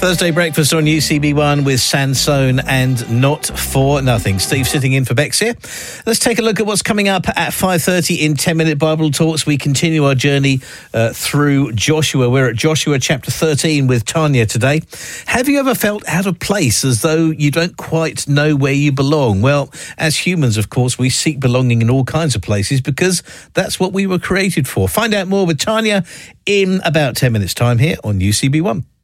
Thursday breakfast on UCB1 with Sansone and Not For Nothing. Steve sitting in for Bex here. Let's take a look at what's coming up at 5:30 in 10-minute Bible Talks. We continue our journey through Joshua. We're at Joshua chapter 13 with Tanya today. Have you ever felt out of place, as though you don't quite know where you belong? Well, as humans, of course, we seek belonging in all kinds of places because that's what we were created for. Find out more with Tanya in about 10 minutes' time here on UCB1.